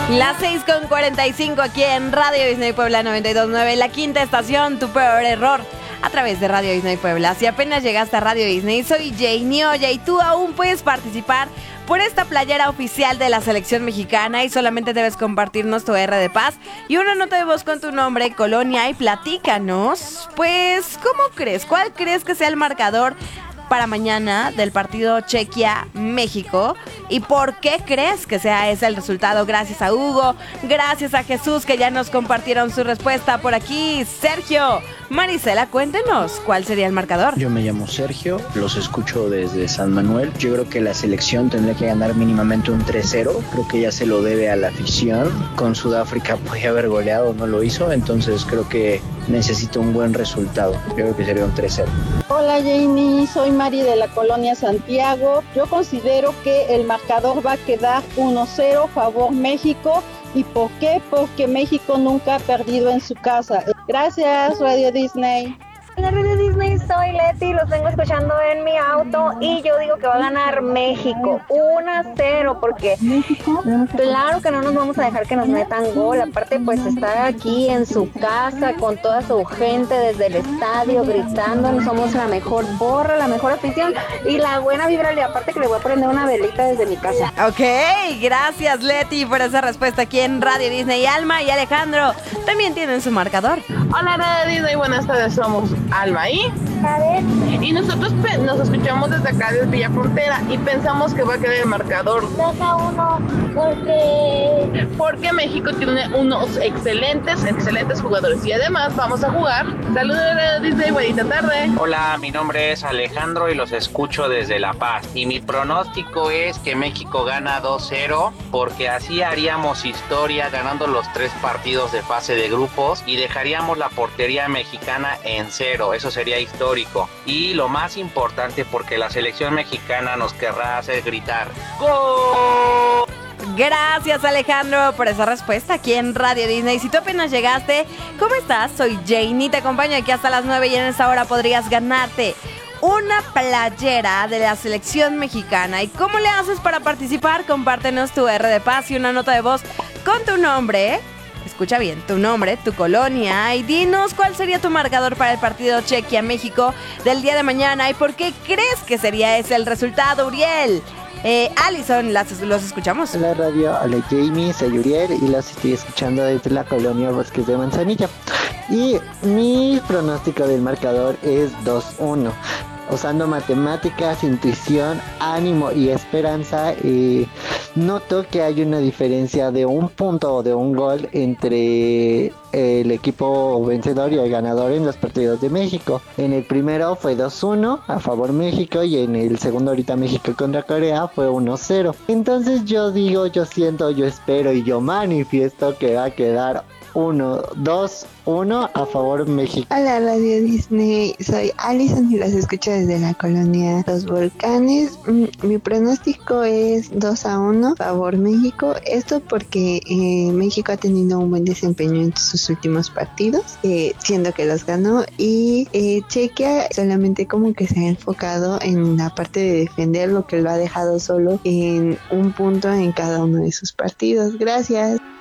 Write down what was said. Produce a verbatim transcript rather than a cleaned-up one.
Las seis con cuarenta y cinco aquí en Radio Disney Puebla noventa y dos punto nueve, la quinta estación, tu peor error, a través de Radio Disney Puebla. Si apenas llegaste a Radio Disney, soy Janie Oya y tú aún puedes participar por esta playera oficial de la selección mexicana y solamente debes compartirnos tu R de paz y una nota de voz con tu nombre, colonia y platícanos, pues, ¿cómo crees? ¿Cuál crees que sea el marcador para mañana del partido Chequia-México? ¿Y por qué crees que sea ese el resultado? Gracias a Hugo, gracias a Jesús que ya nos compartieron su respuesta por aquí. Sergio, Marisela, cuéntenos, ¿cuál sería el marcador? Yo me llamo Sergio, los escucho desde San Manuel. Yo creo que la selección tendría que ganar mínimamente un tres cero. Creo que ya se lo debe a la afición. Con Sudáfrica podía haber goleado, no lo hizo. Entonces creo que necesita un buen resultado. Yo creo que sería un tres cero. Hola Jamie, soy Mari de la colonia Santiago. Yo considero que el marcador va a quedar uno cero favor México. ¿Y por qué? Porque México nunca ha perdido en su casa. Gracias, Radio Disney. Hola Radio Disney, soy Leti, los vengo escuchando en mi auto y yo digo que va a ganar México uno a cero porque claro que no nos vamos a dejar que nos metan gol, aparte pues estar aquí en su casa con toda su gente desde el estadio gritando, somos la mejor porra, la mejor afición y la buena vibra, y aparte que le voy a prender una velita desde mi casa. Ok, gracias Leti por esa respuesta aquí en Radio Disney. Alma y Alejandro también tienen su marcador. Hola Radio Disney, buenas tardes, somos Alma y y nosotros pe- nos escuchamos desde acá, desde Villa Frontera, y pensamos que va a quedar el marcador dos a uno, porque porque México tiene unos excelentes, excelentes jugadores y además vamos a jugar. Saludos de Disney, buenita tarde. Hola, mi nombre es Alejandro y los escucho desde La Paz y mi pronóstico es que México gana dos cero porque así haríamos historia ganando los tres partidos de fase de grupos y dejaríamos la portería mexicana en cero, eso sería histórico. Y lo más importante, porque la selección mexicana nos querrá hacer gritar ¡Gol! Gracias Alejandro por esa respuesta aquí en Radio Disney. Si tú apenas llegaste, ¿cómo estás? Soy Janie, te acompaño aquí hasta las nueve y en esta hora podrías ganarte una playera de la selección mexicana. ¿Y cómo le haces para participar? Compártenos tu R de paz y una nota de voz con tu nombre. Escucha bien, tu nombre, tu colonia y dinos cuál sería tu marcador para el partido Chequia-México del día de mañana y por qué crees que sería ese el resultado, Uriel. Eh, Alison, las, los escuchamos. Hola radio, hola Jamie, soy Uriel y los estoy escuchando desde la colonia Bosques de Manzanilla. Y mi pronóstico del marcador es dos uno. Usando matemáticas, intuición, ánimo y esperanza, eh, noto que hay una diferencia de un punto o de un gol entre el equipo vencedor y el ganador en los partidos de México. En el primero fue dos uno a favor México y en el segundo ahorita México contra Corea fue uno cero. Entonces yo digo, yo siento, yo espero y yo manifiesto que va a quedar uno dos uno a favor México. Hola Radio Disney, soy Alison y los escucho desde la colonia Los Volcanes. Mi pronóstico es dos a uno a favor México. Esto porque eh, México ha tenido un buen desempeño en sus últimos partidos, eh, siendo que los ganó, y eh, Chequia solamente como que se ha enfocado en la parte de defender, lo que lo ha dejado solo en un punto en cada uno de sus partidos. Gracias.